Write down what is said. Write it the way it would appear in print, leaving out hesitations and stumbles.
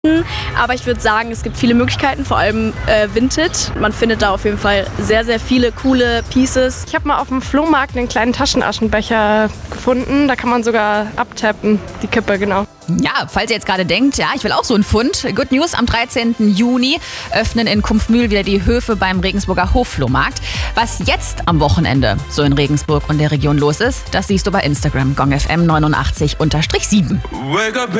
Aber ich würde sagen, es gibt viele Möglichkeiten, vor allem Vinted. Man findet da auf jeden Fall sehr, sehr viele coole Pieces. Ich habe mal auf dem Flohmarkt einen kleinen Taschenaschenbecher gefunden. Da kann man sogar abtappen, die Kippe, genau. Ja, falls ihr jetzt gerade denkt, ja, ich will auch so einen Fund. Good News, am 13. Juni öffnen in Kumpfmühl wieder die Höfe beim Regensburger Hofflohmarkt. Was jetzt am Wochenende so in Regensburg und der Region los ist, das siehst du bei Instagram, GongFM 89_7.